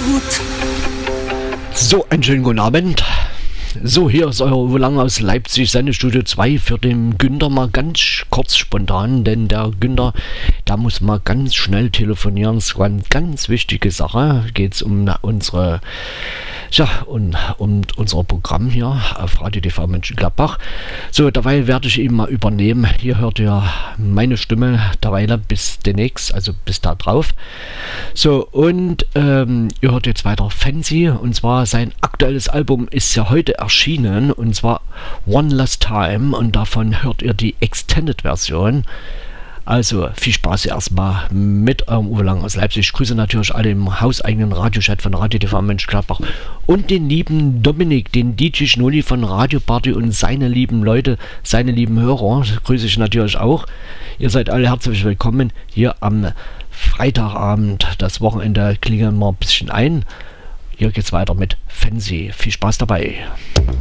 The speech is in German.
So, einen schönen guten Abend. So, hier ist euer Uwe Lang aus Leipzig, Sendestudio 2 für den Günther mal ganz kurz spontan, denn der Günther, da muss mal ganz schnell telefonieren. Es war eine ganz wichtige Sache. Geht es um unsere, um unser Programm hier auf Radio TV Mönchengladbach. So, dabei werde ich ihn mal übernehmen. Hier hört ihr meine Stimme derweil bis demnächst, also bis da drauf. So, und ihr hört jetzt weiter Fancy, und zwar sein aktuelles Album ist ja heute erschienen, und zwar One Last Time, und davon hört ihr die Extended-Version. Also viel Spaß erstmal mit eurem Uwe Lang aus Leipzig. Ich grüße natürlich alle im hauseigenen Radiochat von Radio TV Mönchengladbach und den lieben Dominik, den DJ Schnulli von Radio Party und seine lieben Leute, seine lieben Hörer, grüße ich natürlich auch. Ihr seid alle herzlich willkommen hier am Freitagabend. Das Wochenende klingeln wir ein bisschen ein. Hier geht's weiter mit Fancy. Viel Spaß dabei.